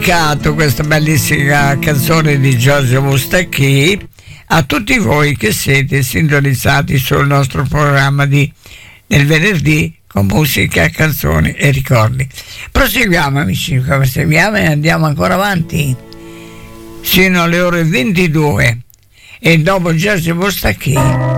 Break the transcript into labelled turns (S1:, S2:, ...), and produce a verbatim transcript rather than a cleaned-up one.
S1: Questa bellissima canzone di Giorgio Mustacchi a tutti voi che siete sintonizzati sul nostro programma di del venerdì con musica, canzoni e ricordi. Proseguiamo, amici, proseguiamo e andiamo ancora avanti fino alle ore ventidue e dopo Giorgio Mustacchi